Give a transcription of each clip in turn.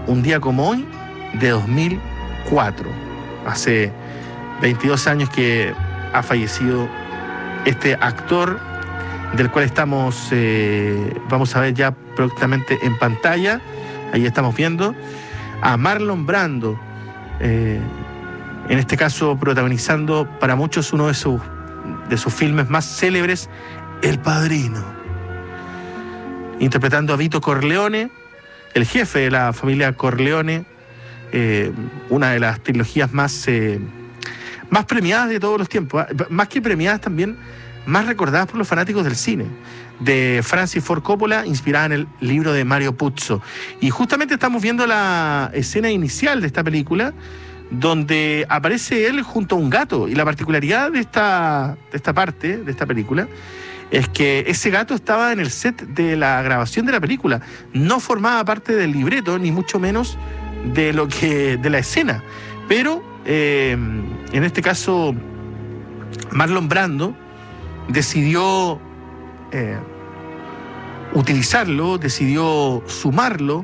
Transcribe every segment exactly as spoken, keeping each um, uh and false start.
un día como hoy de dos mil cuatro. Hace veintidós años que ha fallecido este actor, del cual estamos, eh, vamos a ver ya próximamente en pantalla. Ahí estamos viendo a Marlon Brando, eh, en este caso protagonizando para muchos uno de sus, de sus filmes más célebres, El Padrino, interpretando a Vito Corleone, el jefe de la familia Corleone, eh, una de las trilogías más, eh, más premiadas de todos los tiempos, más que premiadas también, más recordadas por los fanáticos del cine, de Francis Ford Coppola, inspirada en el libro de Mario Puzo. Y justamente estamos viendo la escena inicial de esta película, donde aparece él junto a un gato. Y la particularidad de esta, de esta parte, de esta película, es que ese gato estaba en el set de la grabación de la película. No formaba parte del libreto, ni mucho menos de, lo que, de la escena. Pero, eh, en este caso, Marlon Brando decidió eh, utilizarlo, decidió sumarlo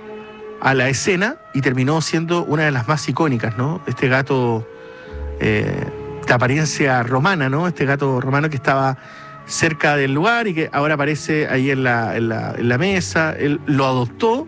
a la escena y terminó siendo una de las más icónicas, ¿no? Este gato eh, de apariencia romana, ¿no? Este gato romano que estaba cerca del lugar y que ahora aparece ahí en la, en la, en la mesa. Él lo adoptó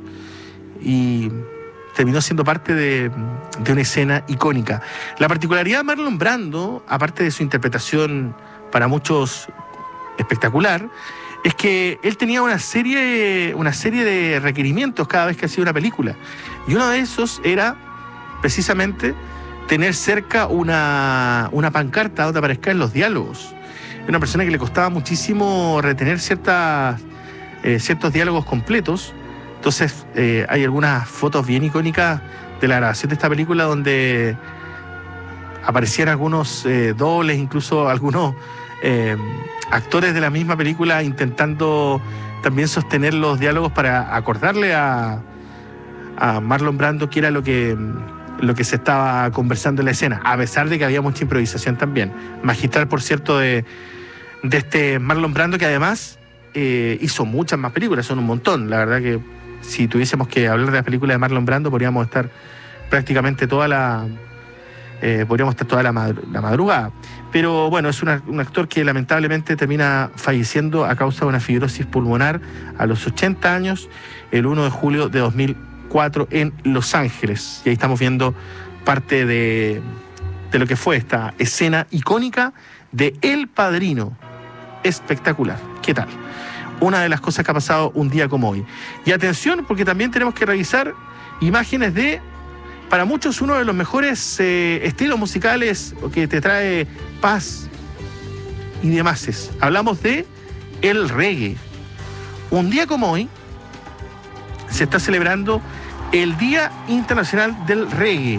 y terminó siendo parte de, de una escena icónica. La particularidad de Marlon Brando, aparte de su interpretación para muchos espectacular, es que él tenía una serie, una serie de requerimientos cada vez que hacía una película. Y uno de esos era precisamente tener cerca una, una pancarta donde aparezcan los diálogos. Era una persona que le costaba muchísimo retener ciertas, eh, ciertos diálogos completos. Entonces eh, hay algunas fotos bien icónicas de la grabación de esta película donde aparecían algunos eh, dobles, incluso algunos eh, actores de la misma película intentando también sostener los diálogos para acordarle a, a Marlon Brando qué era lo que, lo que se estaba conversando en la escena, a pesar de que había mucha improvisación también. Magistral, por cierto, de, de este Marlon Brando, que además eh, hizo muchas más películas, son un montón. La verdad que si tuviésemos que hablar de las películas de Marlon Brando, podríamos estar prácticamente toda la... Eh, podríamos estar toda la, madru- la madrugada. Pero bueno, es una, un actor que lamentablemente termina falleciendo a causa de una fibrosis pulmonar a los ochenta años, el primero de julio de dos mil cuatro en Los Ángeles. Y ahí estamos viendo parte de, de lo que fue esta escena icónica de El Padrino. Espectacular. ¿Qué tal? Una de las cosas que ha pasado un día como hoy. Y atención, porque también tenemos que revisar imágenes de, para muchos, uno de los mejores eh, estilos musicales que te trae paz y demás. Hablamos de el reggae. Un día como hoy se está celebrando el Día Internacional del Reggae.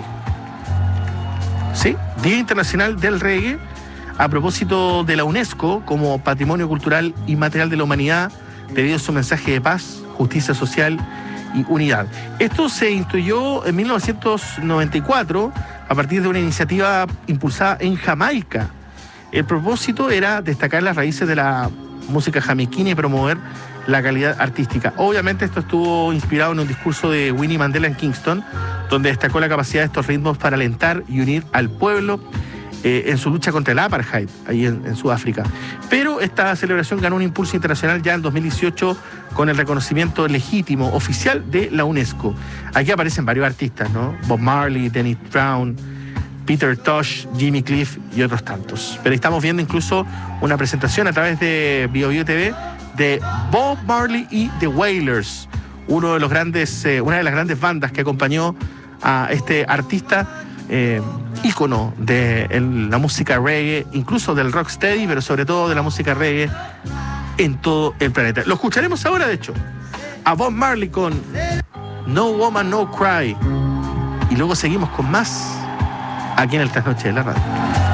¿Sí? Día Internacional del Reggae, a propósito de la UNESCO como Patrimonio Cultural Inmaterial de la Humanidad, debido a su mensaje de paz, justicia social y unidad. Esto se instituyó en mil novecientos noventa y cuatro a partir de una iniciativa impulsada en Jamaica. El propósito era destacar las raíces de la música jamaiquina y promover la calidad artística. Obviamente esto estuvo inspirado en un discurso de Winnie Mandela en Kingston, donde destacó la capacidad de estos ritmos para alentar y unir al pueblo eh, en su lucha contra el apartheid, ahí en, en Sudáfrica. Pero esta celebración ganó un impulso internacional ya en dos mil dieciocho con el reconocimiento legítimo, oficial de la UNESCO. Aquí aparecen varios artistas, ¿no? Bob Marley, Dennis Brown, Peter Tosh, Jimmy Cliff y otros tantos. Pero estamos viendo incluso una presentación a través de Bio Bio T V de Bob Marley y The Wailers, uno de los grandes, eh, una de las grandes bandas que acompañó a este artista, eh, ícono de el, la música reggae, incluso del rocksteady, pero sobre todo de la música reggae en todo el planeta. Lo escucharemos ahora, de hecho, a Bob Marley con No Woman No Cry, y luego seguimos con más aquí en el Trasnoche de la Radio.